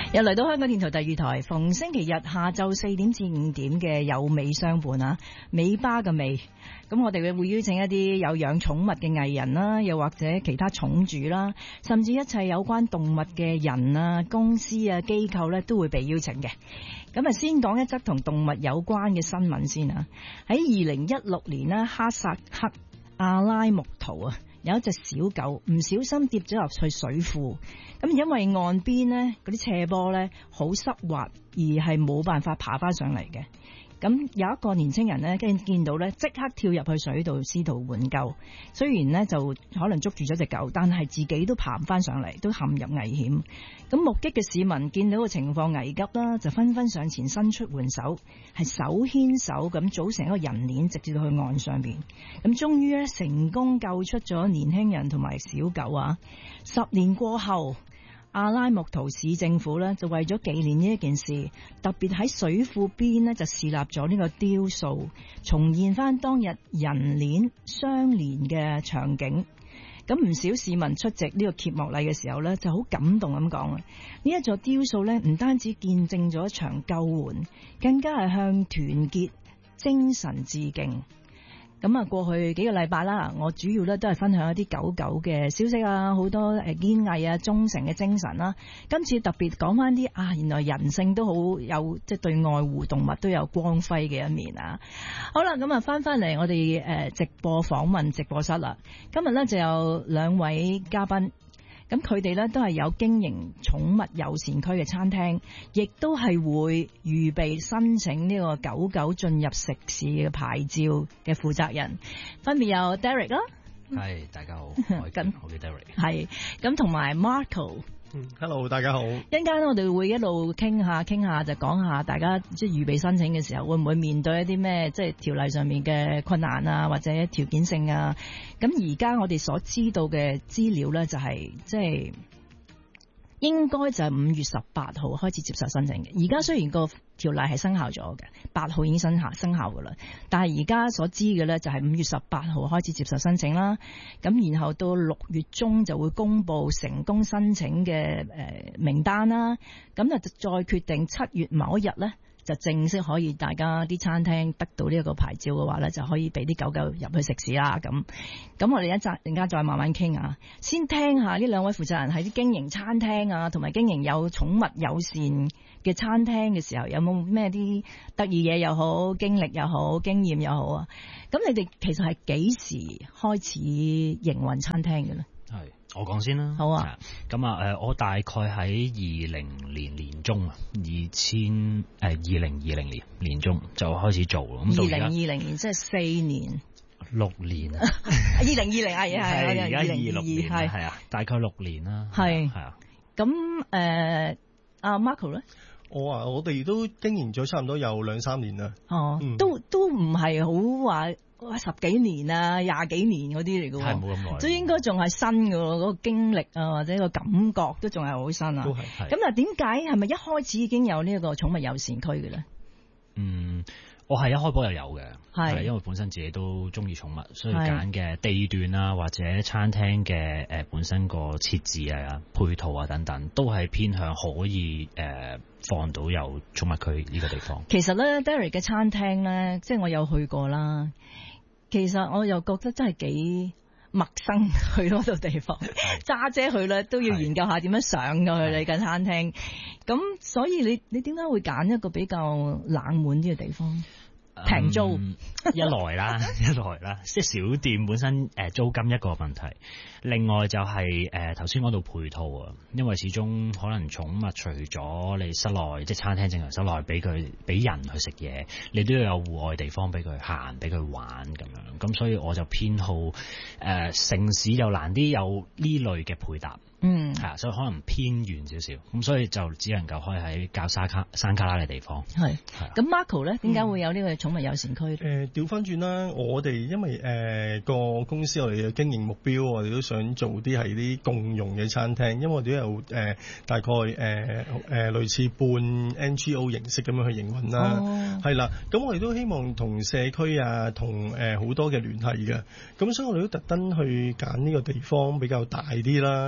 又嚟到香港電台第二台，逢星期日下晝4點至5點嘅有尾相伴啊，尾巴嘅尾。咁我哋會邀請一啲有養寵物嘅藝人啦，又或者其他寵主啦，甚至一切有關動物嘅人啊、公司啊、機構咧，都會被邀請嘅。咁啊，先講一則同動物有關嘅新聞先啊。喺2016年呢，哈薩克阿拉木圖啊，有一隻小狗唔小心跌咗入去水庫，咁因為岸邊呢嗰啲斜坡呢好濕滑，而係冇辦法爬翻上嚟嘅。咁有一個年青人呢，見到呢，即刻跳入去水度試圖援救。雖然呢就可能捉住咗隻狗，但係自己都爬唔翻上嚟，都陷入危險。咁目擊嘅市民見到個情況危急啦，就紛紛上前伸出援手，係手牽手咁組成一個人鏈，直至到去岸上邊。咁終於呢，成功救出咗年輕人同埋小狗啊！10年過後，阿拉木圖市政府呢就為咗紀念呢一件事，特別喺水庫邊呢就設立咗呢個雕塑，重現翻當日人鏈相連嘅場景。咁唔少市民出席呢個揭幕禮嘅時候呢，就好感動咁講啊！呢一座雕塑呢，唔單止見證咗一場救援，更加係向團結精神致敬。咁啊，過去幾個禮拜啦，我主要咧都係分享一啲狗狗嘅消息啊，好多堅毅啊、忠誠嘅精神啦。今次特別講翻啲原來人性都好有，即係對愛護動物都有光輝嘅一面啊。好啦，咁啊翻嚟我哋直播訪問直播室啦。今日咧就有兩位嘉賓。咁佢哋咧都係有經營寵物友善區嘅餐廳，亦都係會預備申請呢個狗狗進入食肆嘅牌照嘅負責人，分別有 Derek 啦。 係，大家好，我叫 Derek。係， 咁同埋 Marco。Hello， 大家好。 一陣間我哋會一路傾下，就講下大家即係預備申請嘅時候，會唔會面對一啲咩即係條例上面嘅困難啊，或者條件性啊？咁而家我哋所知道嘅資料咧，就係即係應該就係5月18號開始接受申請嘅。而家雖然個條例係生效咗嘅，8號已經生效噶啦，但係而家所知嘅咧就係5月18號開始接受申請啦。咁然後到6月中就會公布成功申請嘅名單啦。咁就再決定7月某一日咧，就正式可以大家啲餐廳得到呢一個牌照嘅話咧，就可以俾啲狗狗入去食肆啦。咁我哋一陣間再慢慢傾啊。先聽下呢兩位負責人喺啲經營餐廳啊，同埋經營有寵物友善嘅餐廳嘅時候，有冇咩啲得意嘢又好，經歷又好，經驗又好啊？咁你哋其實係幾時開始營運餐廳嘅咧？ 係我講先啦。 好啊。 咁我大概喺2020年中啊，2020年年中就開始做咯。咁到而家 2020年即係4年。 6年啊。 2020係而家26年係啊，大概6年啦。 係啊。 咁阿 Marco 咧？ 我哋都經營咗差唔多有2-3年啦。 都唔係好話10幾年啊、20幾年嗰啲嚟嘅， 係冇咁耐， 都應該仲係新嘅喎。嗰個經歷啊，或者個感覺都仲係好新啊。 都係。 咁點解係咪一開始已經有呢一個寵物友善區嘅咧？ 我係一開波就有嘅， 係因為本身自己都中意寵物，所以揀嘅地段啊，或者餐廳嘅本身個設置啊、配套啊等等，都係偏向可以放到有寵物區呢個地方。 其實咧 Derek 嘅餐廳咧，即係我有去過啦。其實我又覺得真係幾陌生，去嗰度地方，揸車去咧都要研究下點樣上去你嘅餐廳。咁所以你點解會揀一個比較冷門啲嘅地方？平租一來啦，即係小店本身租金一個問題，另外就係頭先講到配套啊，因為始終可能寵物除咗你室內即係餐廳正常室內俾人去食嘢，你都要有戶外地方俾佢行、俾佢玩咁樣，咁所以我就偏好城市又難啲有呢類嘅配搭。所以可能偏遠少少，咁所以就只能夠開喺較山卡拉嘅地方。係。 咁 Marco 咧，點解會有呢個寵物友善區？ 調翻轉啦，我哋因為個公司我哋嘅經營目標，我哋都想做啲係啲共用嘅餐廳，因為我哋都有大概類似半 NGO 形式咁樣去營運啦。係啦，咁我哋都希望同社區啊，同好多嘅聯繫嘅，咁所以我哋都特登去揀呢個地方比較大啲啦。咁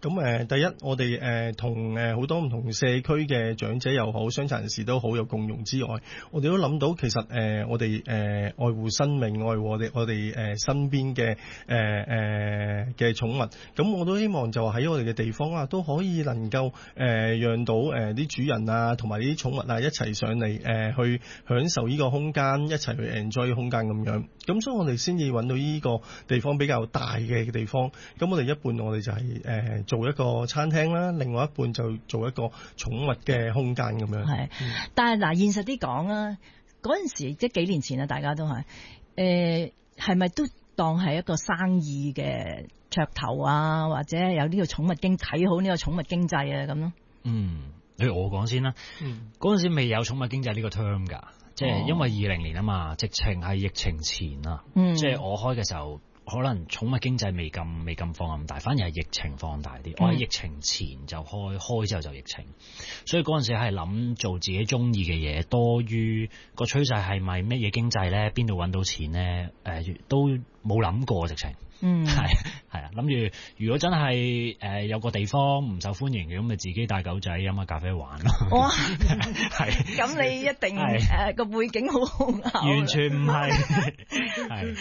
咁第一我哋同好多唔同社區嘅長者又好，傷殘人士都好有共融之外，我哋都諗到其實我哋愛護生命，愛護我哋身邊嘅嘅寵物，咁我都希望就喺我哋嘅地方啊，都可以能夠讓到啲主人啊同埋啲寵物啊一齊上嚟去享受呢個空間，一齊去 enjoy 呢個空間咁樣。咁所以我哋先至揾到呢個地方比較大嘅地方。咁我哋一半我哋就係做一個餐廳啦，另外一半就做一個寵物嘅空間咁樣。 係，但係嗱，現實啲講啦，嗰陣時即係幾年前啊，大家都係咪都當係一個生意嘅噱頭啊，或者有呢個寵物經睇好呢個寵物經濟啊咁咯？ 我講先啦。嗰陣時未有寵物經濟呢個 term 㗎，即係因為2020年啊嘛，直情係疫情前啊，即係我開嘅時候。可能寵物經濟未咁放咁大，反而係疫情放大啲。我喺疫情前就開之後就疫情，所以嗰陣時係諗做自己中意嘅嘢，多於個趨勢係咪乜嘢經濟咧？邊度揾到錢咧？都冇諗過直情。係啊，諗住如果真係有個地方唔受歡迎嘅，咁咪自己帶狗仔飲下咖啡玩咯。哇！係咁你一定個背景好好完全唔係係。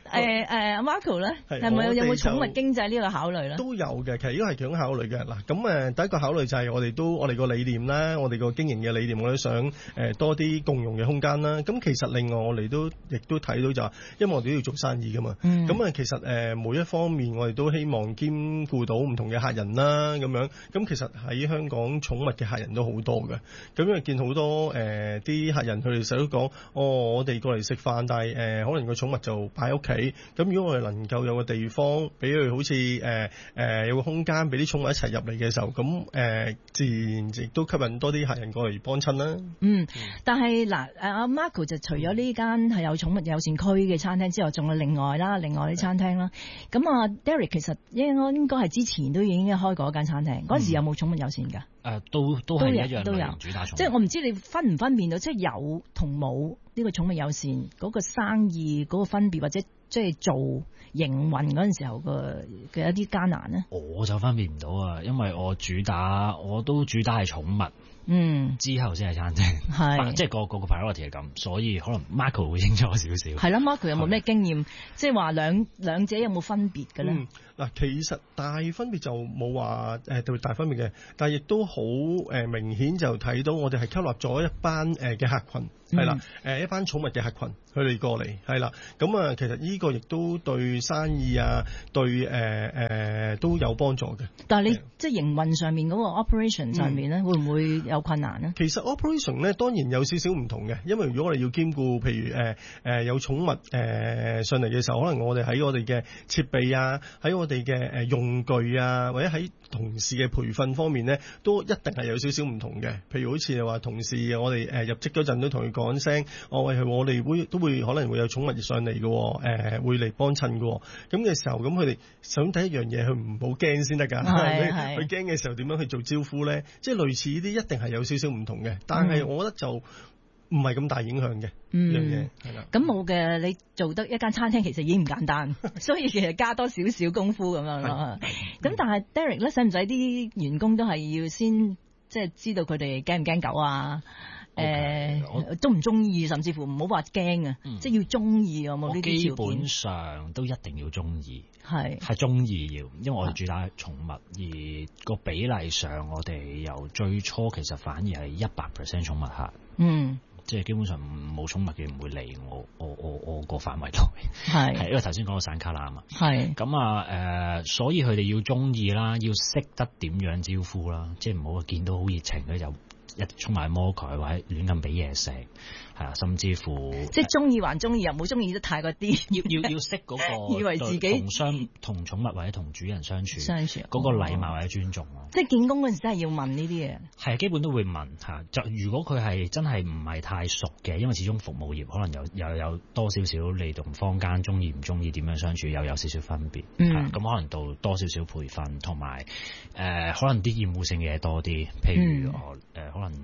Marco 咧，係咪有冇寵物經濟呢個考慮咧？ 都有嘅，其實呢個係其中考慮嘅。嗱，咁第一個考慮就係我哋個理念啦，我哋個經營嘅理念，我都想多啲共融嘅空間啦。咁其實另外我哋亦都睇到就係，因為我哋都要做生意噶嘛。咁其實每一方面我哋都希望兼顧到唔同嘅客人啦，咁樣。咁其實喺香港寵物嘅客人都好多嘅。咁因為見好多啲客人佢哋成日都講，我哋過嚟食飯，但係可能個寵物就擺喺屋企。咁如果我哋能夠有個地方俾佢好似有個空間俾啲寵物一齊入嚟嘅時候，咁自然亦都吸引多啲客人過嚟幫襯啦。 但係嗱，阿 Marco 就除咗呢間係有寵物友善區嘅餐廳之外，仲有另外啲餐廳啦。咁啊 Derek 其實應該係之前都已經開過一間餐廳，嗰陣時有冇寵物友善㗎？ 都係一樣都有主打寵物。 即係我唔知你分唔分辨到，即係有同冇呢個寵物友善嗰個生意嗰個分別，或者即係做營運嗰陣時候嘅一啲艱難咧？ 我就分辨唔到啊，因為我都主打係寵物。之後先係餐廳，即係個 priority 係咁，所以可能 Marco 會清楚少少。係啦 ，Marco 有冇咩經驗？即係話兩者有冇分別嘅咧？ 嗱，其實大分別就冇話特別大分別嘅，但係亦都好明顯就睇到我哋係吸納咗一班嘅客群，係啦，一班寵物嘅客群，佢哋過嚟係啦，咁其實呢個亦都對生意啊，對都有幫助嘅。 但係你即係營運上面嗰個 operation 上面咧，會唔會有困難咧？ 其實 operation 咧當然有少少唔同嘅，因為如果我哋要兼顧，譬如有寵物上嚟嘅時候，可能我哋喺我哋嘅設備啊，喺我哋嘅用具啊，或者喺同事嘅培訓方面咧，都一定係有少少唔同嘅。譬如好似話同事，我哋入職嗰陣都同佢講聲，我哋都會可能會有寵物上嚟嘅，會嚟幫襯嘅。咁嘅時候，咁佢哋想睇一樣嘢，佢唔好驚先得㗎。佢驚嘅時候點樣去做招呼咧？即係類似呢啲一定係有少少唔同嘅，但係我覺得就唔係咁大影響嘅樣嘢，係啦。 咁冇嘅，你做得一間餐廳其實已經唔簡單，所以其實加多少少功夫咁樣咯。咁但係 Derek 咧，使唔使啲員工都係要先即係知道佢哋驚唔驚狗啊？中唔中意，甚至乎唔好話驚啊，即係要中意有冇呢啲條件？ 基本上都一定要中意， 係中意要，因為我哋主打寵物，而個比例上我哋由最初其實反而係100% 寵物客，即係基本上冇寵物嘅唔會嚟我個範圍內，係因為頭先講到散卡啦嘛，係咁啊所以佢哋要中意啦，要識得點樣招呼啦，即係唔好見到好熱情咧就一衝埋摸佢，或者亂咁俾嘢食，係啊，甚至乎即係中意還中意，又冇中意得太過啲， 要識嗰個， 以為自己同寵物或者同主人相處嗰個禮貌或者尊重咯。 即係見工嗰陣時真係要問呢啲嘢， 係基本都會問嚇。就如果佢係真係唔係太熟嘅，因為始終服務業可能有多少少你同坊間中意唔中意點樣相處，又有少少分別。咁可能到多少少培訓，同埋可能啲厭惡性嘅嘢多啲，譬如可能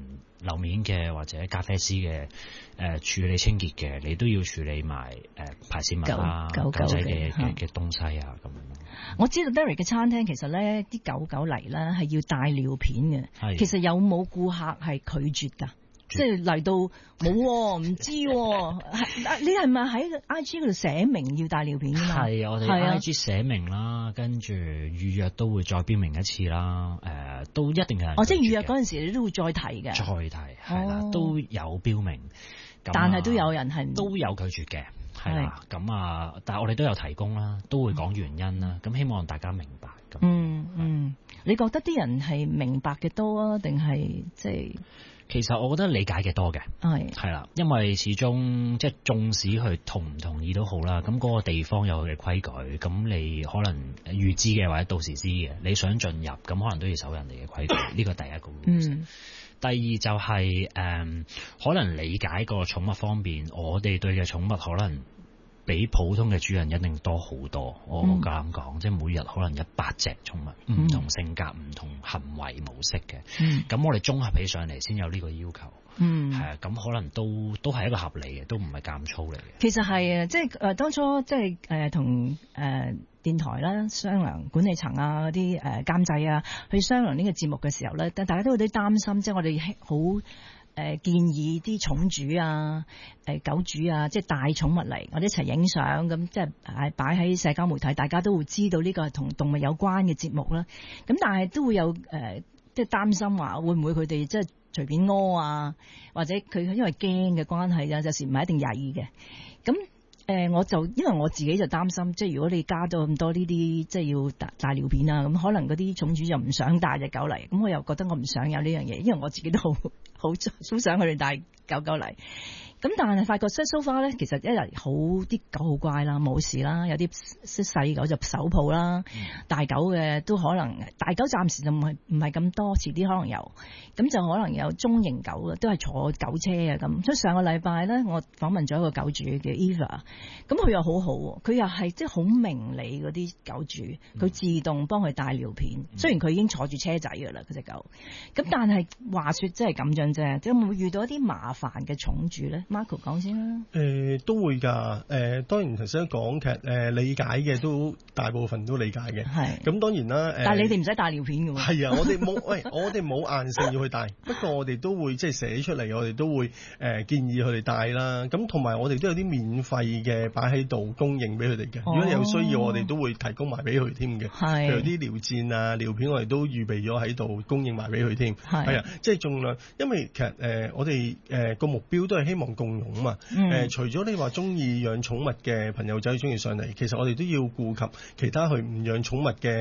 樓面嘅或者咖啡師嘅處理清潔嘅，你都要處理埋排泄物啊、狗仔嘅東西啊咁樣。 我知道 Derek 嘅餐廳其實咧啲狗狗嚟咧係要帶尿片嘅，其實有冇顧客係拒絕㗎？即係嚟到冇唔知，你係咪喺 IG 嗰度寫明要帶尿片㗎嘛？ 係我哋 IG 寫明啦，跟住預約都會再標明一次啦。都一定係即係預約嗰陣時你都會再提嘅。 再提係啦，都有標明。 但係都有人係都有拒絕嘅，係啦。咁啊，但係我哋都有提供啦，都會講原因啦。咁希望大家明白咁。 你覺得啲人係明白嘅多啊，定係即係？ 其實我覺得理解嘅多嘅，係啦，因為始終即係縱使佢同唔同意都好啦，咁嗰個地方有佢嘅規矩，咁你可能預知嘅或者到時知嘅，你想進入咁可能都要守人哋嘅規矩，呢個第一個 rules。第二就係可能理解個寵物方面，我哋對嘅寵物可能比普通嘅主人一定多好多，我夠膽講，即係每日可能100隻寵物，唔同性格、唔同行為模式嘅，咁我哋綜合起上嚟先有呢個要求，係啊，咁可能都係一個合理嘅，都唔係監粗嚟嘅。其實係啊，即係當初即係同電台啦商量管理層啊嗰啲監製啊去商量呢個節目嘅時候咧，但大家都有啲擔心，即係我哋好。建議啲寵主啊、狗主啊，即係帶寵物嚟，我哋一齊影相咁，即係擺喺社交媒體，大家都會知道呢個係同動物有關嘅節目啦。咁但係都會有即係擔心話會唔會佢哋即係隨便屙啊，或者佢因為驚嘅關係啊，有時唔係一定曳嘅。咁我就因為我自己就擔心，即係如果你加咗咁多呢啲，即係要帶尿片啊，咁可能嗰啲寵主就唔想帶隻狗嚟，咁我又覺得我唔想有呢樣嘢，因為我自己都好想佢哋帶狗狗嚟。咁但係發覺 so far 咧，其實一日好啲狗好乖啦，冇事啦，有啲細狗就手抱啦，大狗嘅都可能，大狗暫時就唔係咁多，遲啲可能有，咁就可能有中型狗嘅，都係坐狗車啊咁。所以上個禮拜咧，我訪問咗一個狗主叫 Eva， 咁佢又好好，佢又係即係好明理嗰啲狗主，佢自動幫佢帶尿片，雖然佢已經坐住車仔噶啦嗰隻狗，咁但係話說真係咁樣啫，即係會唔會遇到一啲麻煩嘅寵主咧？Marco 講先啦。 都會㗎。當然頭先講其實理解嘅都大部分都理解嘅。係。咁當然啦。 但係你哋唔使帶尿片㗎喎。係啊，我哋冇硬性要去帶，不過我哋都會即係寫出嚟，我哋都會建議佢哋帶啦。咁同埋我哋都有啲免費嘅擺喺度供應俾佢哋嘅。如果你有需要，我哋都會提供埋俾佢添嘅。係。譬如啲尿墊啊、尿片，我哋都預備咗喺度供應埋俾佢添。係啊，即係盡量，因為其實我哋個目標都係希望共融嘛。除咗你話中意養寵物嘅朋友仔中意上嚟，其實我哋都要顧及其他佢唔養寵物嘅